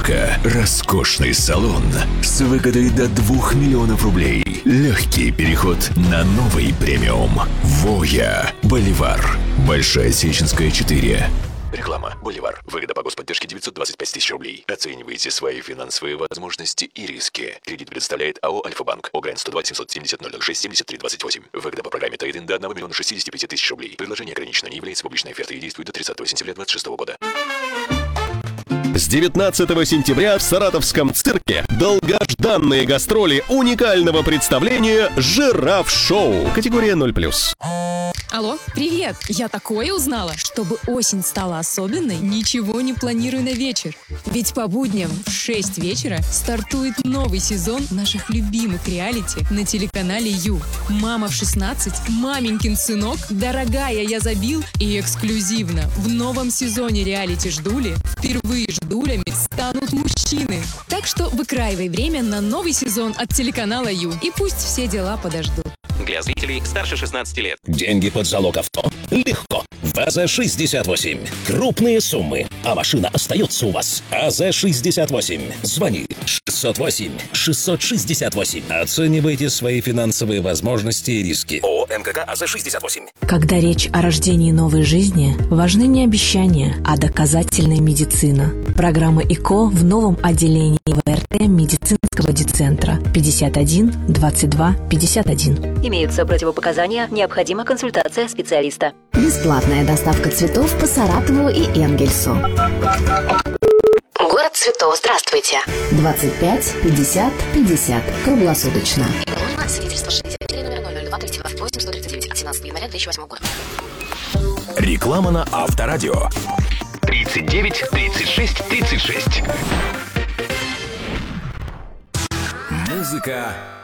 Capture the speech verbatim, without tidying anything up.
Новинка. Роскошный салон с выгодой до двух миллионов рублей. Легкий переход на новый премиум. Воя. Боливар. Большая Сеченская, четыре. Реклама. Боливар. Выгода по господдержке девятьсот двадцать пять тысяч рублей. Оценивайте свои финансовые возможности и риски. Кредит предоставляет АО «Альфа-банк». ОГРН сто два семьсот семьдесят ноль ноль шесть семьдесят три двадцать восемь. Выгода по программе Трейд-ин до одного миллиона шестидесяти пяти тысяч рублей. Предложение ограничено, не является публичной офертой и действует до тридцатого сентября две тысячи двадцать шестого года. С девятнадцатого сентября в Саратовском цирке долгожданные гастроли уникального представления «Жираф-шоу». Категория ноль плюс. Алло, привет! Я такое узнала. Чтобы осень стала особенной, ничего не планирую на вечер. Ведь по будням в шесть вечера стартует новый сезон наших любимых реалити на телеканале Ю. «Мама в шестнадцать», «Маменькин сынок», «Дорогая, я забил» и эксклюзивно в новом сезоне реалити «Ждули» впервые ждулями станут мужчины. Так что выкраивай время на новый сезон от телеканала Ю. И пусть все дела подождут. Для зрителей старше шестнадцати лет. Деньги под залог авто? Легко. ВАЗа шестьдесят восемь. Крупные суммы, а машина остается у вас. АЗ шестьдесят восемь. Звони шестьсот восемь шестьсот шестьдесят восемь. Оценивайте свои финансовые возможности и риски. ООО МКК АЗ шестьдесят восемь. Когда речь о рождении новой жизни, важны не обещания, а доказательная медицина. Программа ИКО в новом отделении ВРТ медицинского дицентра пятьдесят один двадцать два пятьдесят один. Имеются противопоказания, необходима консультация специалиста. Бесплатная доставка цветов по Саратову и Энгельсу. Город цветов, здравствуйте. двадцать пять пятьдесят пятьдесят. Круглосуточно. Свидетельство шестьдесят четыре, номер ноль ноль два, коллектив восемь сто тридцать девять от семнадцатого января две тысячи восьмого года. Реклама на Авторадио. тридцать девять тридцать шесть тридцать шесть. Музыка